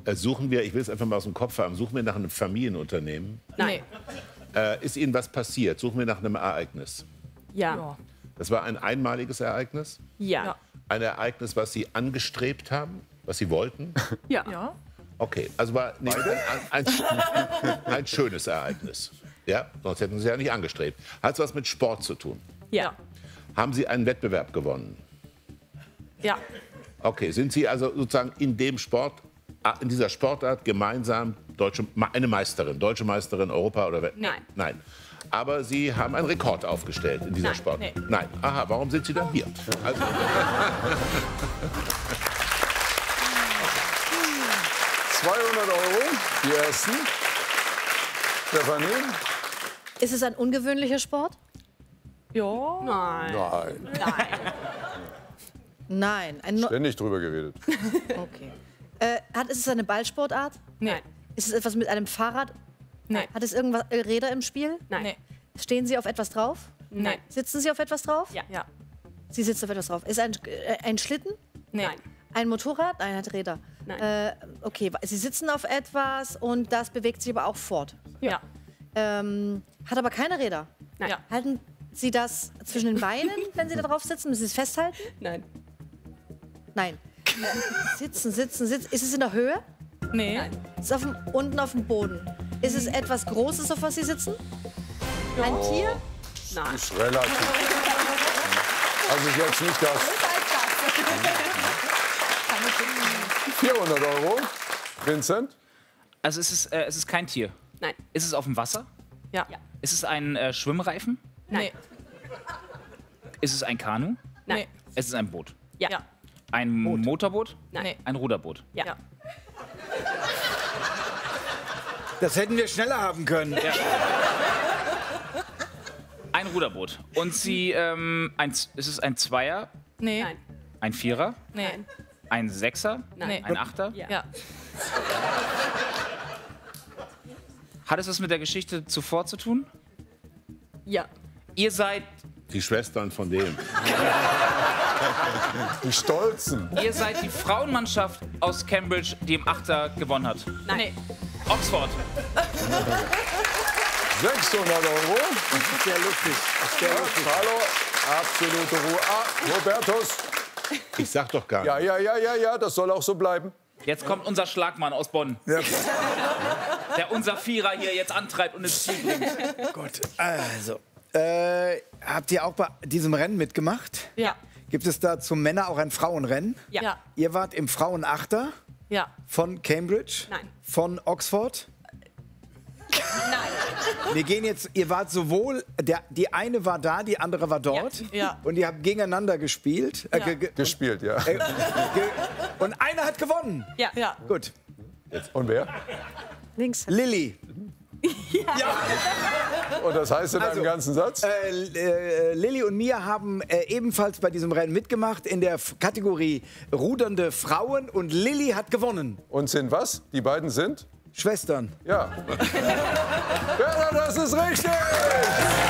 Suchen wir, ich will es einfach mal aus dem Kopf haben, suchen wir nach einem Familienunternehmen? Nein. Ist Ihnen was passiert? Suchen wir nach einem Ereignis? Ja. Das war ein einmaliges Ereignis? Ja. Ein Ereignis, was Sie angestrebt haben? Was Sie wollten? Ja. Okay, also war ein schönes Ereignis. Ja, sonst hätten Sie ja nicht angestrebt. Hat es was mit Sport zu tun? Ja. Haben Sie einen Wettbewerb gewonnen? Ja. Okay, sind Sie also sozusagen in dieser Sportart gemeinsam eine Meisterin, deutsche Meisterin, Europa oder Nein. Nein. Aber Sie haben einen Rekord aufgestellt in dieser Sport. Nee. Nein. Aha, warum sind Sie dann hier? Also 200 Euro, die ersten. Stefanie? Ist es ein ungewöhnlicher Sport? Ja. Nein. Nein. Nein. Ständig drüber geredet. Okay. Ist es eine Ballsportart? Nein. Ist es etwas mit einem Fahrrad? Nein. Hat es irgendwas Räder im Spiel? Nein. Stehen Sie auf etwas drauf? Nein. Sitzen Sie auf etwas drauf? Ja. Sie sitzen auf etwas drauf. Ist ein Schlitten? Nein. Ein Motorrad? Nein, hat Räder. Nein. Okay, Sie sitzen auf etwas und das bewegt sich aber auch fort. Ja. Hat aber keine Räder. Nein. Ja. Halten Sie das zwischen den Beinen, wenn Sie da drauf sitzen? Müssen Sie es festhalten? Nein. Nein. Sitzen. Ist es in der Höhe? Nee. Nein. Ist es unten auf dem Boden? Ist es etwas Großes, auf was Sie sitzen? Ja. Ein Tier? Nein. Ist relativ. Also ist jetzt nicht das. 400 Euro. Vincent? Also es ist kein Tier. Nein. Ist es auf dem Wasser? Ja. Ist es ein Schwimmreifen? Nein. Ist es ein Kanu? Nein. Ist es ein Boot? Ja. Ein Motorboot? Nein. Ein Ruderboot? Ja. Das hätten wir schneller haben können. Ein Ruderboot. Und Sie, ist es ein Zweier? Nee. Nein. Ein Vierer? Nein. Ein Sechser? Nein. Ein Achter? Ja. Hat es was mit der Geschichte zuvor zu tun? Ja. Ihr seid die Schwestern von dem. Die Stolzen. Ihr seid die Frauenmannschaft aus Cambridge, die im Achter gewonnen hat. Nein. Oxford. 600 Euro. Das ist sehr lustig. Hallo, absolute Ruhe. Robertus. Ich sag doch gar nicht. Ja, das soll auch so bleiben. Jetzt kommt unser Schlagmann aus Bonn. Ja. Der unser Vierer hier jetzt antreibt und ins Ziel bringt. Gut, also. Habt ihr auch bei diesem Rennen mitgemacht? Ja. Gibt es da zum Männer auch ein Frauenrennen? Ja. Ihr wart im Frauenachter Ja. von Cambridge? Nein. Von Oxford? Nein. Wir gehen jetzt, ihr wart sowohl, die eine war da, die andere war dort. Ja. Und ihr habt gegeneinander gespielt. Gespielt, ja. Und einer hat gewonnen. Ja. Ja. Gut. Und wer? Links. Lilly. Und das heißt in einem ganzen Satz? Lilly und Mia haben ebenfalls bei diesem Rennen mitgemacht in der Kategorie rudernde Frauen. Und Lilly hat gewonnen. Und sind was? Die beiden sind? Schwestern. Ja. Ja, das ist richtig!